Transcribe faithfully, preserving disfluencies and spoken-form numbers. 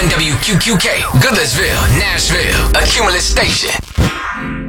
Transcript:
W Q Q K, Goodlettsville, Nashville, a Cumulus station.